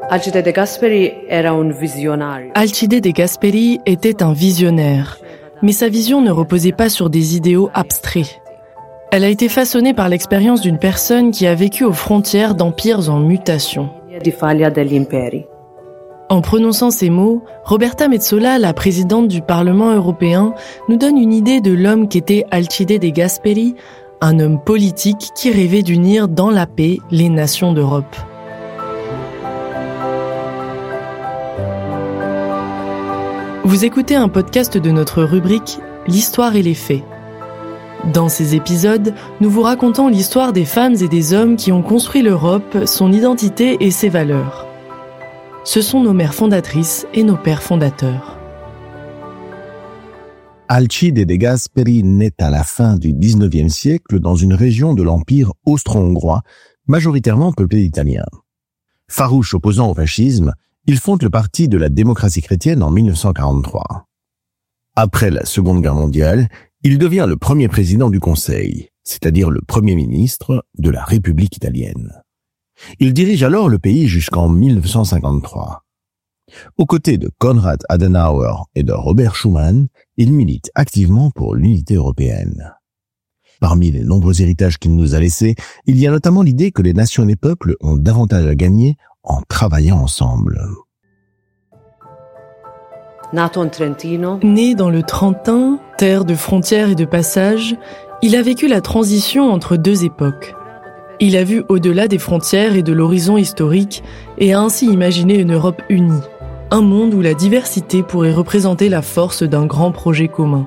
Alcide De Gasperi era un visionario. Alcide De Gasperi était un visionnaire, mais sa vision ne reposait pas sur des idéaux abstraits. Elle a été façonnée par l'expérience d'une personne qui a vécu aux frontières d'empires en mutation. En prononçant ces mots, Roberta Metsola, la présidente du Parlement européen, nous donne une idée de l'homme qu'était Alcide De Gasperi, un homme politique qui rêvait d'unir dans la paix les nations d'Europe. Vous écoutez un podcast de notre rubrique « L'histoire et les faits ». Dans ces épisodes, nous vous racontons l'histoire des femmes et des hommes qui ont construit l'Europe, son identité et ses valeurs. Ce sont nos mères fondatrices et nos pères fondateurs. Alcide De Gasperi naît à la fin du XIXe siècle dans une région de l'Empire austro-hongrois, majoritairement peuplée d'Italiens. Farouche opposant au fascisme, il fonde le Parti de la démocratie chrétienne en 1943. Après la Seconde Guerre mondiale, il devient le premier président du Conseil, c'est-à-dire le premier ministre de la République italienne. Il dirige alors le pays jusqu'en 1953. Aux côtés de Konrad Adenauer et de Robert Schuman, il milite activement pour l'unité européenne. Parmi les nombreux héritages qu'il nous a laissés, il y a notamment l'idée que les nations et les peuples ont davantage à gagner en travaillant ensemble. Né dans le Trentin, terre de frontières et de passage, il a vécu la transition entre deux époques. Il a vu au-delà des frontières et de l'horizon historique et a ainsi imaginé une Europe unie, un monde où la diversité pourrait représenter la force d'un grand projet commun.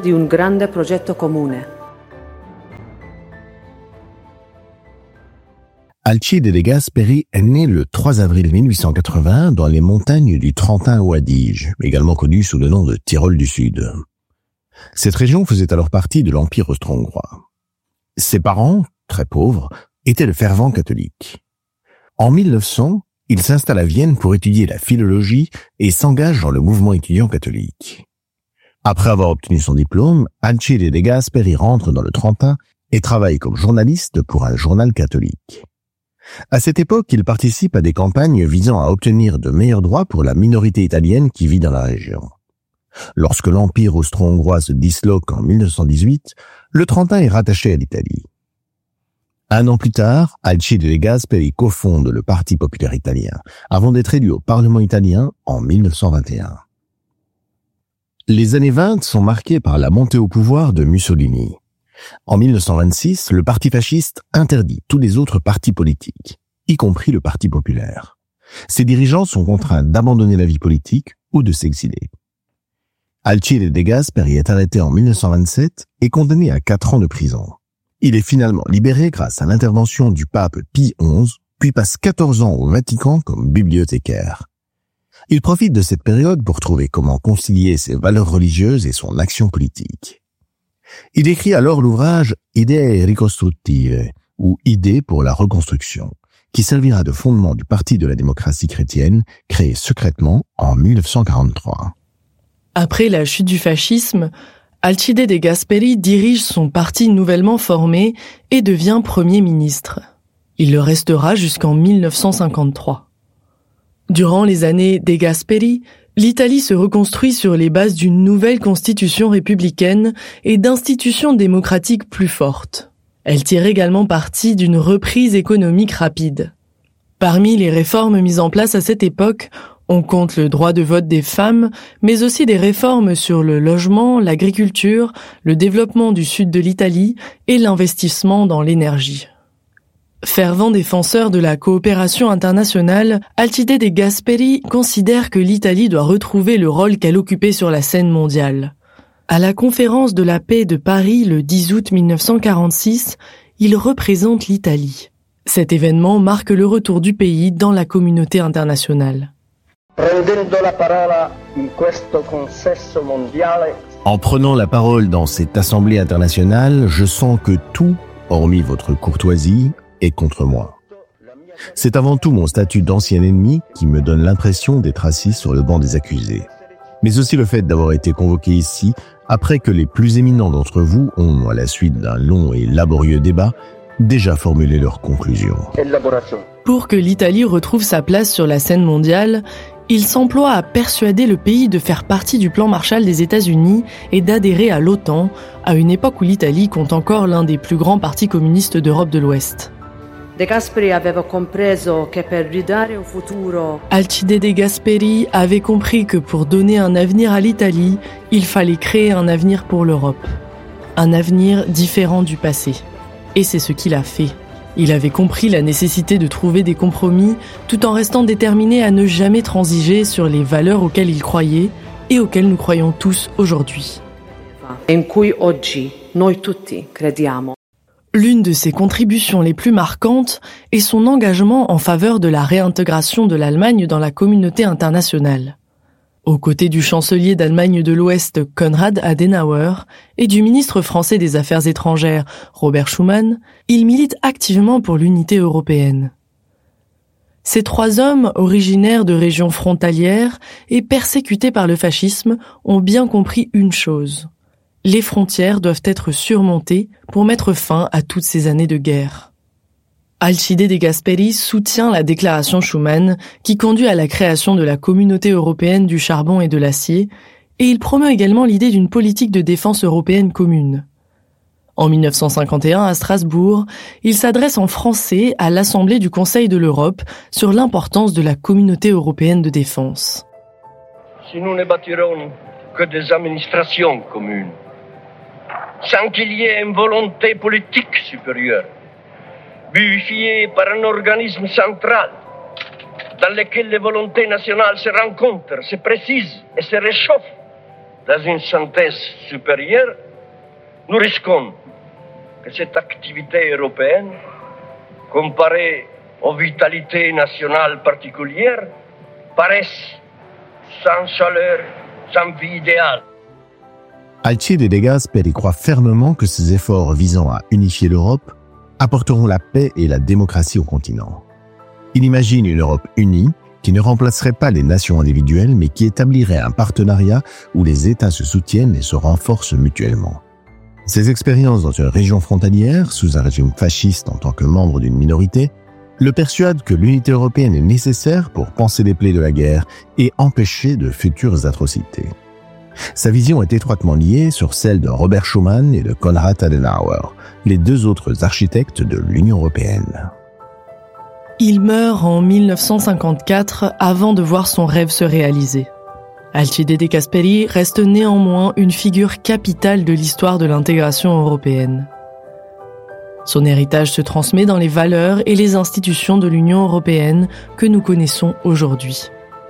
Alcide De Gasperi est né le 3 avril 1880 dans les montagnes du Trentin au Adige, également connu sous le nom de Tyrol du Sud. Cette région faisait alors partie de l'Empire austro-hongrois. Ses parents, très pauvres, étaient de fervents catholiques. En 1900, il s'installe à Vienne pour étudier la philologie et s'engage dans le mouvement étudiant catholique. Après avoir obtenu son diplôme, Alcide De Gasperi rentre dans le Trentin et travaille comme journaliste pour un journal catholique. À cette époque, il participe à des campagnes visant à obtenir de meilleurs droits pour la minorité italienne qui vit dans la région. Lorsque l'Empire austro-hongrois se disloque en 1918, le Trentin est rattaché à l'Italie. Un an plus tard, Alcide De Gasperi cofonde le Parti populaire italien, avant d'être élu au Parlement italien en 1921. Les années 20 sont marquées par la montée au pouvoir de Mussolini. En 1926, le parti fasciste interdit tous les autres partis politiques, y compris le Parti populaire. Ses dirigeants sont contraints d'abandonner la vie politique ou de s'exiler. Alcide De Gasperi est arrêté en 1927 et condamné à 4 ans de prison. Il est finalement libéré grâce à l'intervention du pape Pie XI, puis passe 14 ans au Vatican comme bibliothécaire. Il profite de cette période pour trouver comment concilier ses valeurs religieuses et son action politique. Il écrit alors l'ouvrage « Idee ricostruttive » ou « Idées pour la reconstruction », qui servira de fondement du Parti de la démocratie chrétienne, créé secrètement en 1943. Après la chute du fascisme, Alcide De Gasperi dirige son parti nouvellement formé et devient Premier ministre. Il le restera jusqu'en 1953. Durant les années De Gasperi, l'Italie se reconstruit sur les bases d'une nouvelle constitution républicaine et d'institutions démocratiques plus fortes. Elle tire également parti d'une reprise économique rapide. Parmi les réformes mises en place à cette époque, on compte le droit de vote des femmes, mais aussi des réformes sur le logement, l'agriculture, le développement du sud de l'Italie et l'investissement dans l'énergie. Fervent défenseur de la coopération internationale, Alcide De Gasperi considère que l'Italie doit retrouver le rôle qu'elle occupait sur la scène mondiale. À la conférence de la paix de Paris le 10 août 1946, il représente l'Italie. Cet événement marque le retour du pays dans la communauté internationale. En prenant la parole dans cette assemblée internationale, je sens que tout, hormis votre courtoisie, est contre moi. C'est avant tout mon statut d'ancien ennemi qui me donne l'impression d'être assis sur le banc des accusés. Mais aussi le fait d'avoir été convoqué ici après que les plus éminents d'entre vous ont, à la suite d'un long et laborieux débat, déjà formulé leurs conclusions. Pour que l'Italie retrouve sa place sur la scène mondiale, il s'emploie à persuader le pays de faire partie du plan Marshall des États-Unis et d'adhérer à l'OTAN, à une époque où l'Italie compte encore l'un des plus grands partis communistes d'Europe de l'Ouest. De Gasperi aveva compreso che per ridare un futuro. Alcide De Gasperi avait compris que pour donner un avenir à l'Italie, il fallait créer un avenir pour l'Europe. Un avenir différent du passé. Et c'est ce qu'il a fait. Il avait compris la nécessité de trouver des compromis tout en restant déterminé à ne jamais transiger sur les valeurs auxquelles il croyait et auxquelles nous croyons tous aujourd'hui. In cui oggi noi tutti crediamo. L'une de ses contributions les plus marquantes est son engagement en faveur de la réintégration de l'Allemagne dans la communauté internationale. Aux côtés du chancelier d'Allemagne de l'Ouest Konrad Adenauer et du ministre français des Affaires étrangères Robert Schuman, il milite activement pour l'unité européenne. Ces trois hommes, originaires de régions frontalières et persécutés par le fascisme, ont bien compris une chose. Les frontières doivent être surmontées pour mettre fin à toutes ces années de guerre. Alcide De Gasperi soutient la déclaration Schuman qui conduit à la création de la communauté européenne du charbon et de l'acier, et il promeut également l'idée d'une politique de défense européenne commune. En 1951, à Strasbourg, il s'adresse en français à l'Assemblée du Conseil de l'Europe sur l'importance de la communauté européenne de défense. Si nous ne bâtirons que des administrations communes, sans qu'il y ait une volonté politique supérieure, vivifiée par un organisme central, dans lequel les volontés nationales se rencontrent, se précisent et se réchauffent dans une synthèse supérieure, nous risquons que cette activité européenne, comparée aux vitalités nationales particulières, paraisse sans chaleur, sans vie idéale. Alcide De Gasperi croit fermement que ces efforts visant à unifier l'Europe apporteront la paix et la démocratie au continent. Il imagine une Europe unie qui ne remplacerait pas les nations individuelles mais qui établirait un partenariat où les États se soutiennent et se renforcent mutuellement. Ses expériences dans une région frontalière, sous un régime fasciste en tant que membre d'une minorité, le persuadent que l'unité européenne est nécessaire pour panser les plaies de la guerre et empêcher de futures atrocités. Sa vision est étroitement liée sur celle de Robert Schuman et de Konrad Adenauer, les deux autres architectes de l'Union européenne. Il meurt en 1954 avant de voir son rêve se réaliser. Alcide De Gasperi reste néanmoins une figure capitale de l'histoire de l'intégration européenne. Son héritage se transmet dans les valeurs et les institutions de l'Union européenne que nous connaissons aujourd'hui.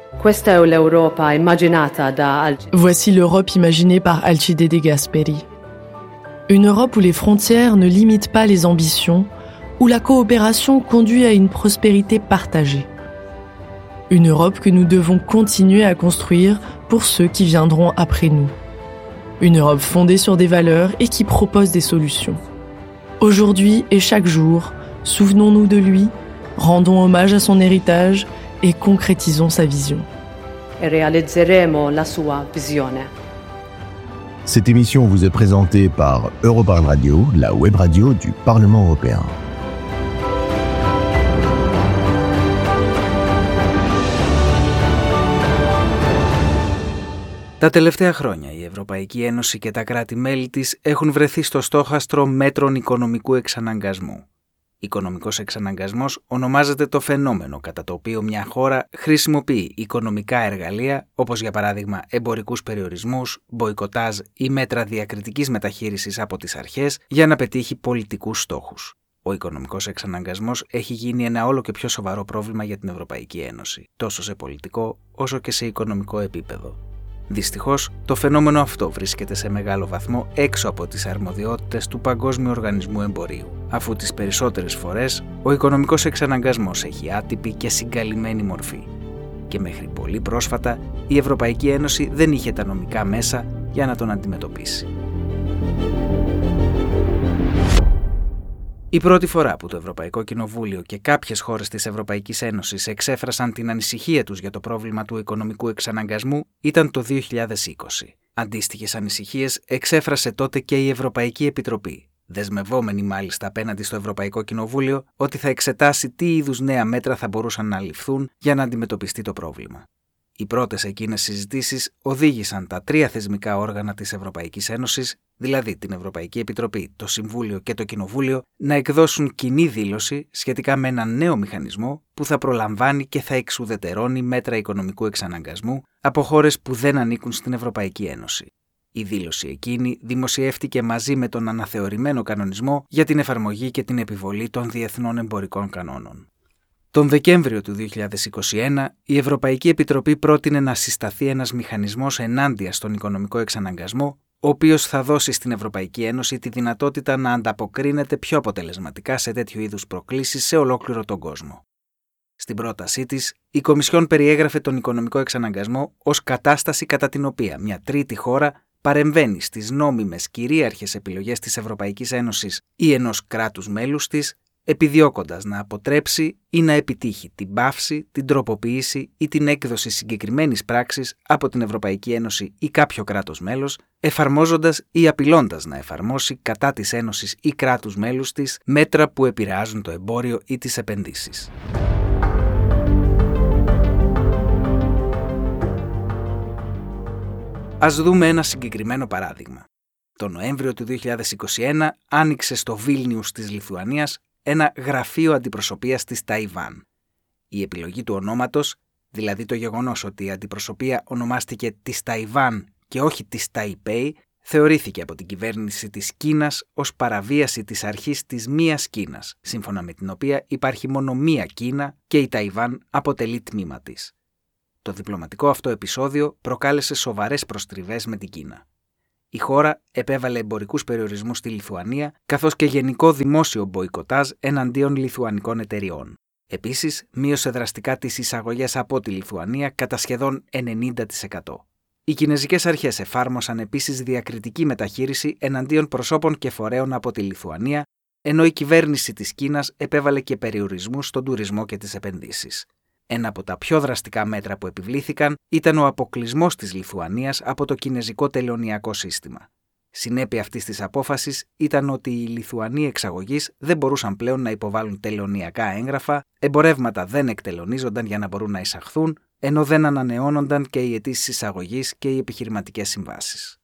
Voici l'Europe imaginée par Alcide De Gasperi. Une Europe où les frontières ne limitent pas les ambitions, où la coopération conduit à une prospérité partagée. Une Europe que nous devons continuer à construire pour ceux qui viendront après nous. Une Europe fondée sur des valeurs et qui propose des solutions. Aujourd'hui et chaque jour, souvenons-nous de lui, rendons hommage à son héritage et concrétisons sa vision. E realizzeremo la sua visione. Cette émission vous est présentée par Europarl Radio, la web radio du Parlement européen. Τα τελευταία χρόνια η Ευρωπαϊκή Ένωση και τα κράτη-μέλη της έχουν βρεθεί στο στόχαστρο μέτρων οικονομικού εξαναγκασμού. Οικονομικός εξαναγκασμός ονομάζεται το φαινόμενο κατά το οποίο μια χώρα χρησιμοποιεί οικονομικά εργαλεία, όπως για παράδειγμα εμπορικούς περιορισμούς, μποϊκοτάζ ή μέτρα διακριτικής μεταχείρισης από τις αρχές, για να πετύχει πολιτικούς στόχους. Ο οικονομικός εξαναγκασμός έχει γίνει ένα όλο και πιο σοβαρό πρόβλημα για την Ευρωπαϊκή Ένωση, τόσο σε πολιτικό όσο και σε οικονομικό επίπεδο. Δυστυχώς, το φαινόμενο αυτό βρίσκεται σε μεγάλο βαθμό έξω από τις αρμοδιότητες του Παγκόσμιου Οργανισμού Εμπορίου, αφού τις περισσότερες φορές ο οικονομικός εξαναγκασμός έχει άτυπη και συγκαλυμμένη μορφή. Και μέχρι πολύ πρόσφατα η Ευρωπαϊκή Ένωση δεν είχε τα νομικά μέσα για να τον αντιμετωπίσει. Η πρώτη φορά που το Ευρωπαϊκό Κοινοβούλιο και κάποιες χώρες της Ευρωπαϊκής Ένωσης εξέφρασαν την ανησυχία τους για το πρόβλημα του οικονομικού εξαναγκασμού ήταν το 2020. Αντίστοιχες ανησυχίες εξέφρασε τότε και η Ευρωπαϊκή Επιτροπή, δεσμευόμενη μάλιστα απέναντι στο Ευρωπαϊκό Κοινοβούλιο ότι θα εξετάσει τι είδους νέα μέτρα θα μπορούσαν να ληφθούν για να αντιμετωπιστεί το πρόβλημα. Οι πρώτες εκείνες συζητήσεις οδήγησαν τα τρία θεσμικά όργανα της Ευρωπαϊκής Ένωσης, δηλαδή την Ευρωπαϊκή Επιτροπή, το Συμβούλιο και το Κοινοβούλιο, να εκδώσουν κοινή δήλωση σχετικά με έναν νέο μηχανισμό που θα προλαμβάνει και θα εξουδετερώνει μέτρα οικονομικού εξαναγκασμού από χώρες που δεν ανήκουν στην Ευρωπαϊκή Ένωση. Η δήλωση εκείνη δημοσιεύτηκε μαζί με τον αναθεωρημένο κανονισμό για την εφαρμογή και την επιβολή των διεθνών εμπορικών κανόνων. Τον Δεκέμβριο του 2021, η Ευρωπαϊκή Επιτροπή πρότεινε να συσταθεί ένας μηχανισμός ενάντια στον οικονομικό εξαναγκασμό, ο οποίος θα δώσει στην Ευρωπαϊκή Ένωση τη δυνατότητα να ανταποκρίνεται πιο αποτελεσματικά σε τέτοιου είδους προκλήσεις σε ολόκληρο τον κόσμο. Στην πρότασή της, η Κομισιόν περιέγραφε τον οικονομικό εξαναγκασμό ως κατάσταση κατά την οποία μια τρίτη χώρα παρεμβαίνει στις νόμιμες κυρίαρχες επιλογές της Ευρωπαϊκής Ένωσης ή ενός κράτους μέλους της, επιδιώκοντας να αποτρέψει ή να επιτύχει την πάυση, την τροποποίηση ή την έκδοση συγκεκριμένης πράξης από την Ευρωπαϊκή Ένωση ή κάποιο κράτος μέλος, εφαρμόζοντας ή απειλώντας να εφαρμόσει κατά της Ένωσης ή κράτους μέλους της μέτρα που επηρεάζουν το εμπόριο ή τις επενδύσεις. Ας δούμε ένα συγκεκριμένο παράδειγμα. Το Νοέμβριο του 2021 άνοιξε στο Βίλνιους της Λιθουανίας ένα γραφείο αντιπροσωπείας της Ταϊβάν. Η επιλογή του ονόματος, δηλαδή το γεγονός ότι η αντιπροσωπεία ονομάστηκε της Ταϊβάν και όχι της Ταϊπέι, θεωρήθηκε από την κυβέρνηση της Κίνας ως παραβίαση της αρχής της μίας Κίνας, σύμφωνα με την οποία υπάρχει μόνο μία Κίνα και η Ταϊβάν αποτελεί τμήμα της. Το διπλωματικό αυτό επεισόδιο προκάλεσε σοβαρές προστριβές με την Κίνα. Η χώρα επέβαλε εμπορικούς περιορισμούς στη Λιθουανία, καθώς και γενικό δημόσιο μποϊκοτάζ εναντίον λιθουανικών εταιριών. Επίσης, μείωσε δραστικά τις εισαγωγές από τη Λιθουανία κατά σχεδόν 90%. Οι κινεζικές αρχές εφάρμοσαν επίσης διακριτική μεταχείριση εναντίον προσώπων και φορέων από τη Λιθουανία, ενώ η κυβέρνηση της Κίνας επέβαλε και περιορισμούς στον τουρισμό και τις επενδύσεις. Ένα από τα πιο δραστικά μέτρα που επιβλήθηκαν ήταν ο αποκλεισμός της Λιθουανίας από το κινεζικό τελωνειακό σύστημα. Συνέπεια αυτής της απόφασης ήταν ότι οι Λιθουανοί εξαγωγείς δεν μπορούσαν πλέον να υποβάλουν τελωνειακά έγγραφα, εμπορεύματα δεν εκτελωνίζονταν για να μπορούν να εισαχθούν, ενώ δεν ανανεώνονταν και οι αιτήσεις εισαγωγής και οι επιχειρηματικές συμβάσεις.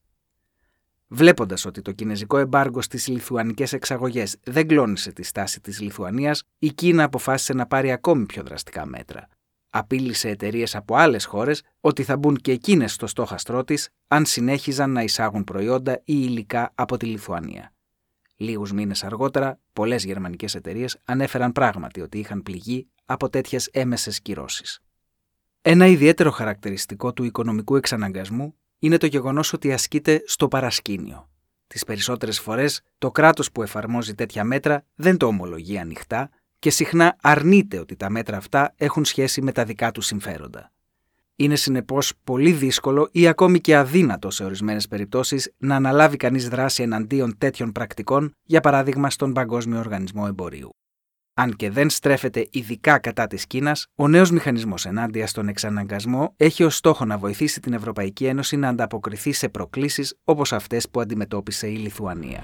Βλέποντας ότι το κινεζικό εμπάργκο στις λιθουανικές εξαγωγές δεν κλώνησε τη στάση της Λιθουανίας, η Κίνα αποφάσισε να πάρει ακόμη πιο δραστικά μέτρα. Απείλησε εταιρείες από άλλες χώρες ότι θα μπουν και εκείνες στο στόχαστρό της αν συνέχιζαν να εισάγουν προϊόντα ή υλικά από τη Λιθουανία. Λίγους μήνες αργότερα, πολλές γερμανικές εταιρείες ανέφεραν πράγματι ότι είχαν πληγεί από τέτοιες έμεσες κυρώσεις. Ένα ιδιαίτερο χαρακτηριστικό του οικονομικού εξαναγκασμού είναι το γεγονός ότι ασκείται στο παρασκήνιο. Τις περισσότερες φορές, το κράτος που εφαρμόζει τέτοια μέτρα δεν το ομολογεί ανοιχτά και συχνά αρνείται ότι τα μέτρα αυτά έχουν σχέση με τα δικά του συμφέροντα. Είναι συνεπώς πολύ δύσκολο ή ακόμη και αδύνατο σε ορισμένες περιπτώσεις να αναλάβει κανείς δράση εναντίον τέτοιων πρακτικών, για παράδειγμα στον Παγκόσμιο Οργανισμό Εμπορίου. Αν και δεν στρέφεται ειδικά κατά της Κίνας, ο νέος μηχανισμός ενάντια στον εξαναγκασμό έχει ως στόχο να βοηθήσει την Ευρωπαϊκή Ένωση να ανταποκριθεί σε προκλήσεις όπως αυτές που αντιμετώπισε η Λιθουανία.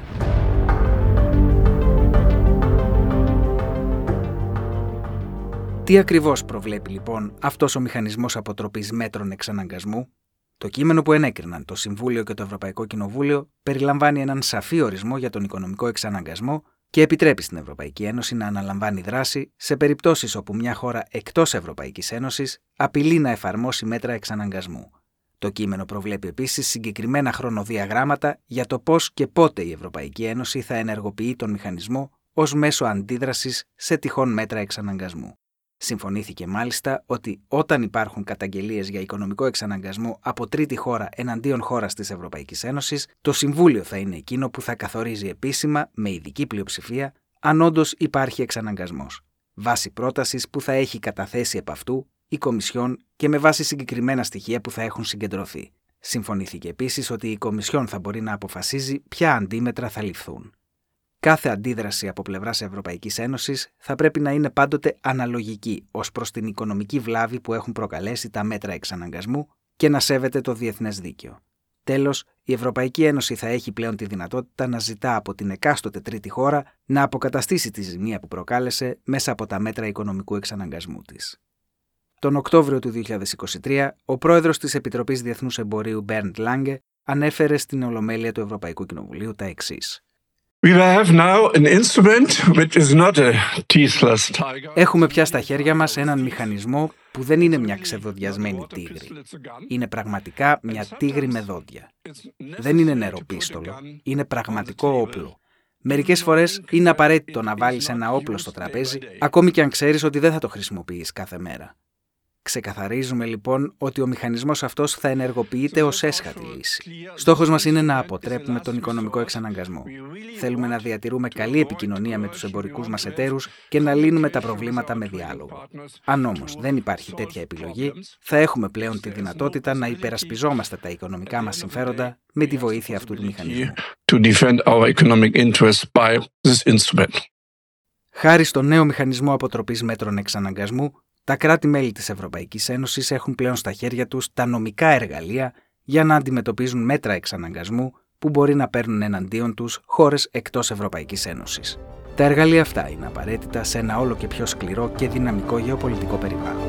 Τι ακριβώς προβλέπει λοιπόν αυτός ο μηχανισμός αποτροπής μέτρων εξαναγκασμού? Το κείμενο που ενέκριναν το Συμβούλιο και το Ευρωπαϊκό Κοινοβούλιο περιλαμβάνει έναν σαφή ορισμό για τον οικονομικό εξαναγκασμό και επιτρέπει στην Ευρωπαϊκή Ένωση να αναλαμβάνει δράση σε περιπτώσεις όπου μια χώρα εκτός Ευρωπαϊκής Ένωσης απειλεί να εφαρμόσει μέτρα εξαναγκασμού. Το κείμενο προβλέπει επίσης συγκεκριμένα χρονοδιαγράμματα για το πώς και πότε η Ευρωπαϊκή Ένωση θα ενεργοποιεί τον μηχανισμό ως μέσο αντίδρασης σε τυχόν μέτρα εξαναγκασμού. Συμφωνήθηκε μάλιστα ότι όταν υπάρχουν καταγγελίες για οικονομικό εξαναγκασμό από τρίτη χώρα εναντίον χώρας της Ευρωπαϊκής Ένωσης, το Συμβούλιο θα είναι εκείνο που θα καθορίζει επίσημα, με ειδική πλειοψηφία, αν όντως υπάρχει εξαναγκασμός, βάσει πρότασης που θα έχει καταθέσει επ' αυτού η Κομισιόν και με βάση συγκεκριμένα στοιχεία που θα έχουν συγκεντρωθεί. Συμφωνήθηκε επίσης ότι η Κομισιόν θα μπορεί να αποφασίζει ποια αντίμετρα θα ληφθούν. Κάθε αντίδραση από πλευράς Ευρωπαϊκής Ένωσης θα πρέπει να είναι πάντοτε αναλογική ως προς την οικονομική βλάβη που έχουν προκαλέσει τα μέτρα εξαναγκασμού και να σέβεται το διεθνές δίκαιο. Τέλος, η Ευρωπαϊκή Ένωση θα έχει πλέον τη δυνατότητα να ζητά από την εκάστοτε τρίτη χώρα να αποκαταστήσει τη ζημία που προκάλεσε μέσα από τα μέτρα οικονομικού εξαναγκασμού της. Τον Οκτώβριο του 2023, ο πρόεδρος της Επιτροπής Διεθνούς Εμπορίου Bernd Lange ανέφερε στην Ολομέλεια του Ευρωπαϊκού Κοινοβουλίου τα εξής. Έχουμε πια στα χέρια μας έναν μηχανισμό που δεν είναι μια ξεδοδιασμένη τίγρη. Είναι πραγματικά μια τίγρη με δόντια. Δεν είναι νεροπίστολο, είναι πραγματικό όπλο. Μερικές φορές είναι απαραίτητο να βάλεις ένα όπλο στο τραπέζι, ακόμη και αν ξέρεις ότι δεν θα το χρησιμοποιείς κάθε μέρα. Ξεκαθαρίζουμε λοιπόν ότι ο μηχανισμός αυτός θα ενεργοποιείται ως έσχατη λύση. Στόχος μας είναι να αποτρέπουμε τον οικονομικό εξαναγκασμό. Θέλουμε να διατηρούμε καλή επικοινωνία με τους εμπορικούς μας εταίρους και να λύνουμε τα προβλήματα με διάλογο. Αν όμως δεν υπάρχει τέτοια επιλογή, θα έχουμε πλέον τη δυνατότητα να υπερασπιζόμαστε τα οικονομικά μας συμφέροντα με τη βοήθεια αυτού του μηχανισμού. Χάρη στο νέο μηχανισμό αποτροπής μέτρων εξαναγκασμού, τα κράτη-μέλη της Ευρωπαϊκής Ένωσης έχουν πλέον στα χέρια τους τα νομικά εργαλεία για να αντιμετωπίζουν μέτρα εξαναγκασμού που μπορεί να παίρνουν εναντίον τους χώρες εκτός Ευρωπαϊκής Ένωσης. Τα εργαλεία αυτά είναι απαραίτητα σε ένα όλο και πιο σκληρό και δυναμικό γεωπολιτικό περιβάλλον.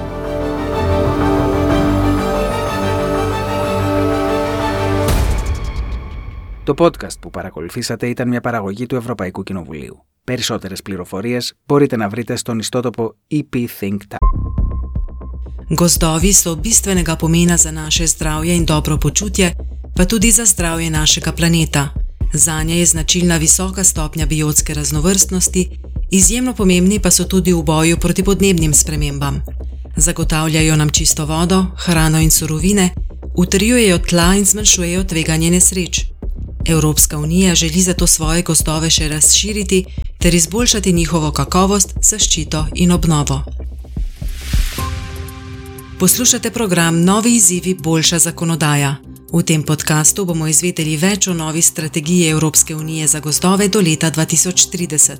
Το podcast που παρακολουθήσατε ήταν μια παραγωγή του Ευρωπαϊκού Κοινοβουλίου. Περισσότερες πληροφορίες μπορείτε να βρείτε στον ιστότοπο EP Think Tank. Gozdovi so bistvenega pomena za naše zdravje in dobro počutje, pa tudi za zdravje našega planeta. Zanje je značilna visoka stopnja biotske raznovrstnosti, izjemno pomembni pa so tudi v boju proti podnebnim spremembam. Zagotavljajo nam čisto vodo, hrano in surovine, utrjujejo tla in zmanjšujejo tveganje nesreč. Evropska unija želi zato svoje gozdove še razširiti ter izboljšati njihovo kakovost, zaščito in obnovo. Poslušate program Novi izzivi, boljša zakonodaja. V tem podkastu bomo izvedeli več o novi strategiji Evropske unije za gozdove do leta 2030.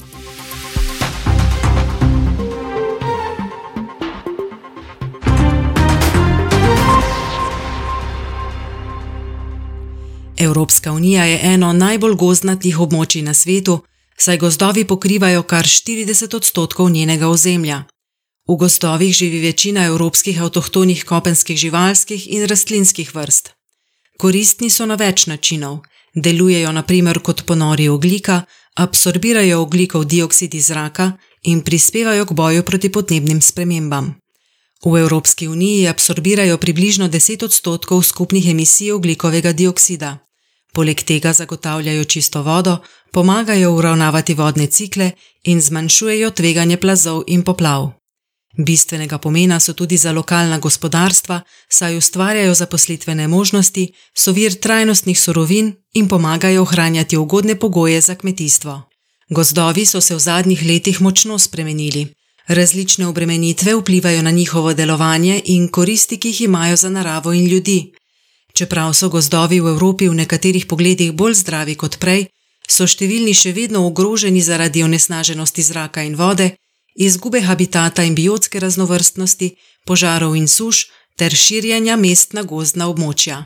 Evropska unija je eno najbolj gozdnatih območij na svetu, saj gozdovi pokrivajo kar 40% njenega ozemlja. V gozdovih živi večina evropskih avtohtonih kopenskih živalskih in rastlinskih vrst. Koristni so na več načinov. Delujejo na primer kot ponori ogljika, absorbirajo ogljikov dioksid iz zraka in prispevajo k boju proti podnebnim spremembam. V Evropski uniji absorbirajo približno 10% skupnih emisij ogljikovega dioksida. Poleg tega zagotavljajo čisto vodo, pomagajo uravnavati vodne cikle in zmanjšujejo tveganje plazov in poplav. Bistvenega pomena so tudi za lokalna gospodarstva, saj ustvarjajo zaposlitvene možnosti, so vir trajnostnih surovin in pomagajo ohranjati ugodne pogoje za kmetijstvo. Gozdovi so se v zadnjih letih močno spremenili. Različne obremenitve vplivajo na njihovo delovanje in koristi, ki jih imajo za naravo in ljudi. Čeprav so gozdovi v Evropi v nekaterih pogledih bolj zdravi kot prej, so številni še vedno ogroženi zaradi onesnaženosti zraka in vode, izgube habitata in biotske raznovrstnosti, požarov in suš ter širjenja mest na gozdna območja.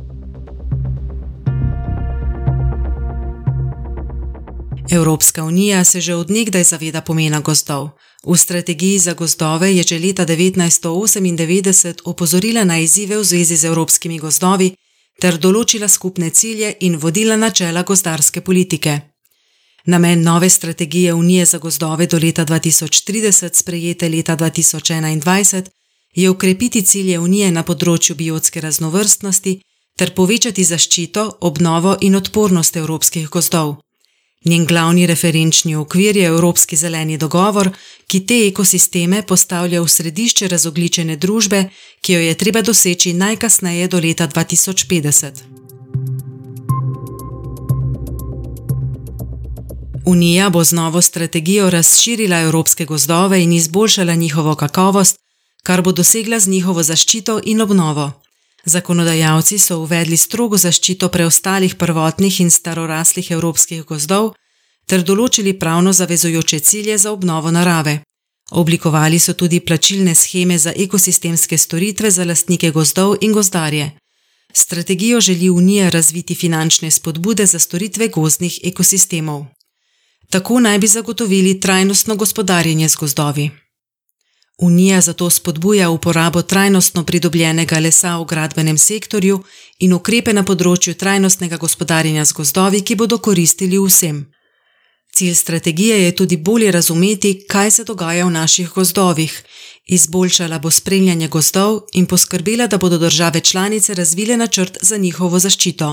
Evropska unija se že od nekdaj zaveda pomena gozdov. V strategiji za gozdove je že leta 1998 opozorila na izzive v zvezi z evropskimi gozdovi ter določila skupne cilje in vodila načela gozdarske politike. Namen nove strategije Unije za gozdove do leta 2030, sprejete leta 2021, je ukrepiti cilje Unije na področju biotske raznovrstnosti ter povečati zaščito, obnovo in odpornost evropskih gozdov. Njen glavni referenčni okvir je Evropski zeleni dogovor, ki te ekosisteme postavlja v središče razogljičene družbe, ki jo je treba doseči najkasneje do leta 2050. Unija bo z novo strategijo razširila evropske gozdove in izboljšala njihovo kakovost, kar bo dosegla z njihovo zaščito in obnovo. Zakonodajalci so uvedli strogo zaščito preostalih prvotnih in staroraslih evropskih gozdov ter določili pravno zavezujoče cilje za obnovo narave. Oblikovali so tudi plačilne sheme za ekosistemske storitve za lastnike gozdov in gozdarje. Strategijo želi Unija razviti finančne spodbude za storitve gozdnih ekosistemov. Tako naj bi zagotovili trajnostno gospodarjenje z gozdovi. Unija zato spodbuja uporabo trajnostno pridobljenega lesa v gradbenem sektorju in ukrepe na področju trajnostnega gospodarjenja z gozdovi, ki bodo koristili vsem. Cilj strategije je tudi bolje razumeti, kaj se dogaja v naših gozdovih, izboljšala bo spremljanje gozdov in poskrbela, da bodo države članice razvile načrt za njihovo zaščito.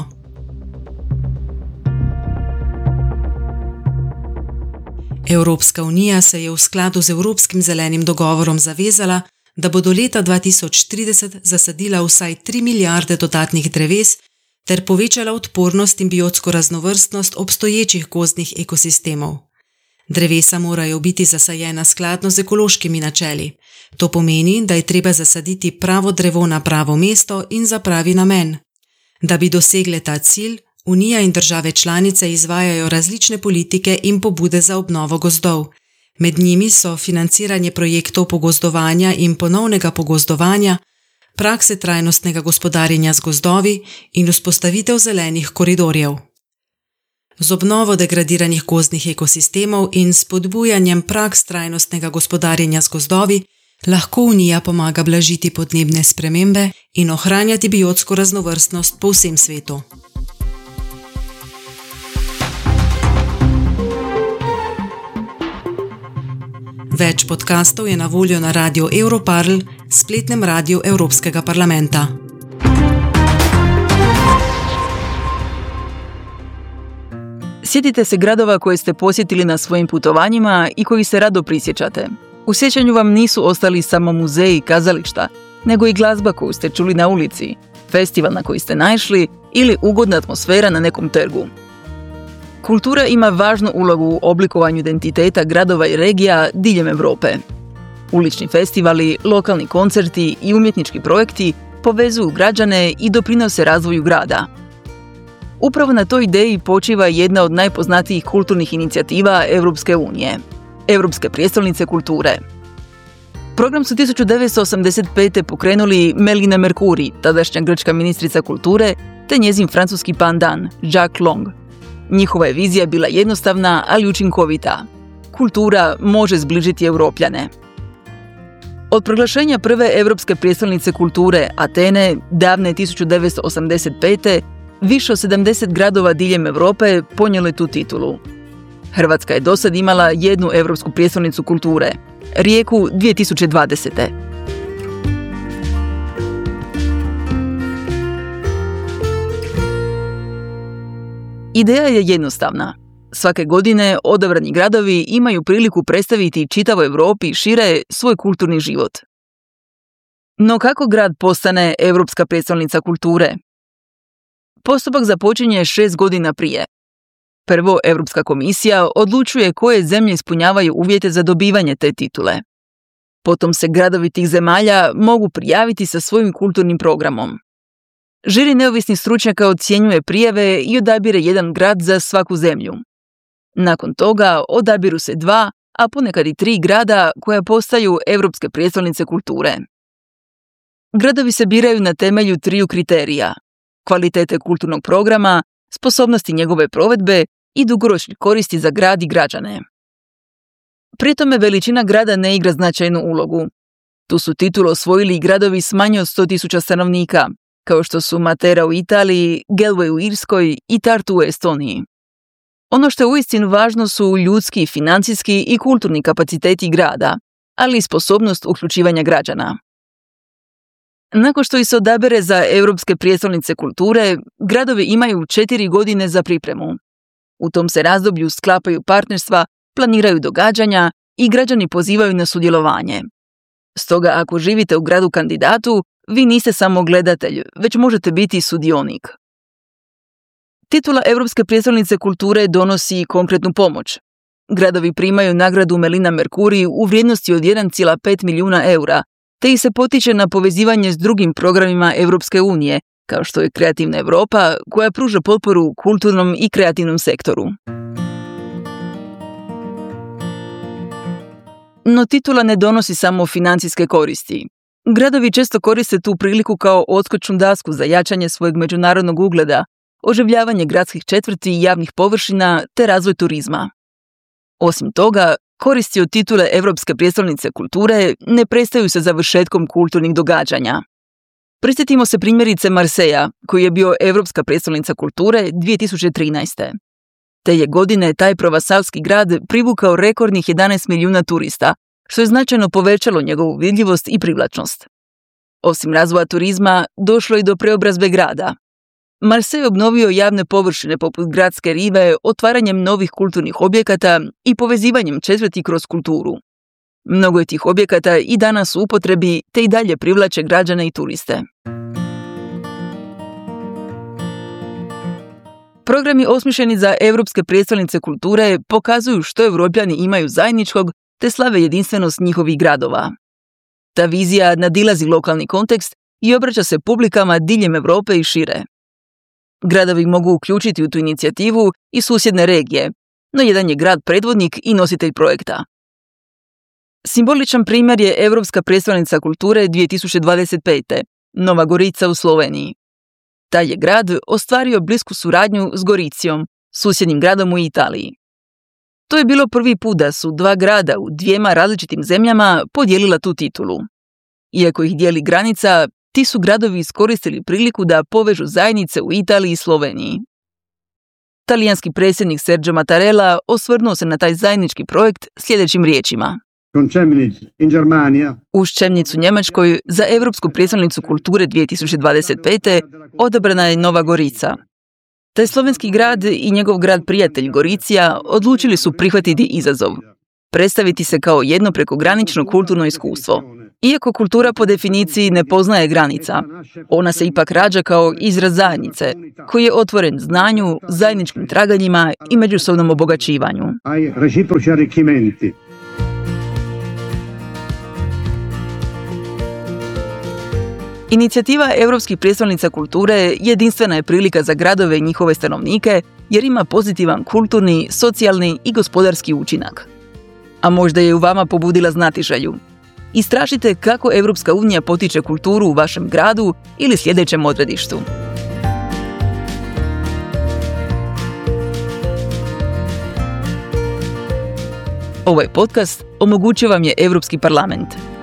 Evropska unija se je v skladu z Evropskim zelenim dogovorom zavezala, da bo do leta 2030 zasadila vsaj 3 milijarde dodatnih dreves ter povečala odpornost in biotsko raznovrstnost obstoječih gozdnih ekosistemov. Drevesa morajo biti zasajena skladno z ekološkimi načeli. To pomeni, da je treba zasaditi pravo drevo na pravo mesto in za pravi namen. Da bi dosegle ta cilj, Unija in države članice izvajajo različne politike in pobude za obnovo gozdov. Med njimi so financiranje projektov pogozdovanja in ponovnega pogozdovanja, prakse trajnostnega gospodarjenja z gozdovi in vzpostavitev zelenih koridorjev. Z obnovo degradiranih gozdnih ekosistemov in spodbujanjem praks trajnostnega gospodarjenja z gozdovi lahko Unija pomaga blažiti podnebne spremembe in ohranjati biotsko raznovrstnost po vsem svetu. Več podkastov je na voljo na Radiu Europarl, spletnem radiju Evropskega parlamenta. Sjetite se gradova koje ste posjetili na svojim putovanjima i koji se rado prisjećate. U sjećanju vam nisu ostali samo muzeji i kazališta, nego i glazba koju ste čuli na ulici, festival na koji ste naišli ili ugodna atmosfera na nekom trgu. Kultura ima važnu ulogu u oblikovanju identiteta gradova i regija diljem Europe. Ulični festivali, lokalni koncerti i umjetnički projekti povezuju građane i doprinose razvoju grada. Upravo na toj ideji počiva jedna od najpoznatijih kulturnih inicijativa Europske unije – Europske prijestolnice kulture. Program su 1985. pokrenuli Melina Mercouri, tadašnja grčka ministrica kulture, te njezin francuski pandan, Jacques Long. Njihova je vizija bila jednostavna, ali učinkovita. Kultura može zbližiti Europljane. Od proglašenja prve Europske prijestolnice kulture, Atene, davne 1985. više od 70 gradova diljem Europe ponijelo je tu titulu. Hrvatska je dosad imala jednu Europsku prijestolnicu kulture, Rijeku 2020. Ideja je jednostavna. Svake godine odabrani gradovi imaju priliku predstaviti čitavoj Europi šire svoj kulturni život. No kako grad postane Europska prijestolnica kulture? Postupak započinje 6 godina prije. Prvo, Europska komisija odlučuje koje zemlje ispunjavaju uvjete za dobivanje te titule. Potom se gradovi tih zemalja mogu prijaviti sa svojim kulturnim programom. Žiri neovisnih stručnjaka ocjenjuje prijave i odabire jedan grad za svaku zemlju. Nakon toga odabiru se 2, a ponekad i 3 grada koja postaju Europske prijestolnice kulture. Gradovi se biraju na temelju 3 kriterija: kvalitete kulturnog programa, sposobnosti njegove provedbe i dugoročne koristi za grad i građane. Pri tome veličina grada ne igra značajnu ulogu. Tu su titulu osvojili i gradovi s manje od 100.000 stanovnika, kao što su Matera u Italiji, Galway u Irskoj i Tartu u Estoniji. Ono što je uistinu važno su ljudski, financijski i kulturni kapaciteti grada, ali i sposobnost uključivanja građana. Nakon što ih se odabere za Europske prijestolnice kulture, gradovi imaju 4 godine za pripremu. U tom se razdoblju sklapaju partnerstva, planiraju događanja i građani pozivaju na sudjelovanje. Stoga ako živite u gradu kandidatu, vi niste samo gledatelj, već možete biti sudionik. Titula Europske prijestolnice kulture donosi konkretnu pomoć. Gradovi primaju nagradu Melina Mercouri u vrijednosti od 1,5 milijuna eura, te ih se potiče na povezivanje s drugim programima Europske unije, kao što je Kreativna Europa, koja pruža potporu kulturnom i kreativnom sektoru. No titula ne donosi samo financijske koristi. Gradovi često koriste tu priliku kao odskočnu dasku za jačanje svojeg međunarodnog ugleda, oživljavanje gradskih četvrti i javnih površina te razvoj turizma. Osim toga, koristi od titule Europske prijestolnice kulture ne prestaju sa završetkom kulturnih događanja. Prisjetimo se primjerice Marseja, koji je bio Europska prijestolnica kulture 2013. Te je godine taj provasalski grad privukao rekordnih 11 milijuna turista, što je značajno povećalo njegovu vidljivost i privlačnost. Osim razvoja turizma, došlo i do preobrazbe grada. Marsej obnovio javne površine poput gradske rive otvaranjem novih kulturnih objekata i povezivanjem četvrti kroz kulturu. Mnogo je tih objekata i danas u upotrebi, te i dalje privlače građane i turiste. Programi osmišljeni za Europske prijestolnice kulture pokazuju što Europljani imaju zajedničkog te slave jedinstvenost njihovih gradova. Ta vizija nadilazi lokalni kontekst i obraća se publikama diljem Europe i šire. Gradovi mogu uključiti u tu inicijativu i susjedne regije, no jedan je grad predvodnik i nositelj projekta. Simboličan primjer je Europska prijestolnica kulture 2025. Nova Gorica u Sloveniji. Taj je grad ostvario blisku suradnju s Goricijom, susjednim gradom u Italiji. To je bilo prvi put da su dva grada u dvijema različitim zemljama podijelila tu titulu. Iako ih dijeli granica, ti su gradovi iskoristili priliku da povežu zajednice u Italiji i Sloveniji. Talijanski predsjednik Sergio Mattarella osvrnuo se na taj zajednički projekt sljedećim riječima. U Ščemnicu Njemačkoj za Europsku prijestolnicu kulture 2025. odabrana je Nova Gorica. Taj slovenski grad i njegov grad prijatelj Goricija odlučili su prihvatiti izazov, predstaviti se kao jedno prekogranično kulturno iskustvo. Iako kultura po definiciji ne poznaje granica, ona se ipak rađa kao izraz zajednice, koji je otvoren znanju, zajedničkim traganjima i međusobnom obogaćivanju. Inicijativa Europskih prijestolnica kulture jedinstvena je prilika za gradove i njihove stanovnike jer ima pozitivan kulturni, socijalni i gospodarski učinak. A možda je u vama pobudila znatiželju. Istražite kako Europska unija potiče kulturu u vašem gradu ili sljedećem odredištu. Ovaj podcast omogućio vam je Europski parlament.